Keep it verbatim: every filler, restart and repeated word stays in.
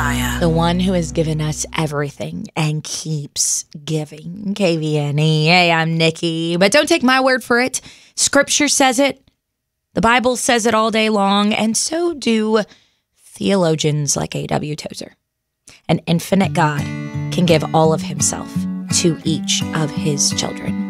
Messiah, the one who has given us everything and keeps giving. K V N E. Hey, I'm Nikki, but don't take my word for it. Scripture says it. The Bible says it all day long, and so do theologians like A W Tozer. An infinite God can give all of himself to each of his children.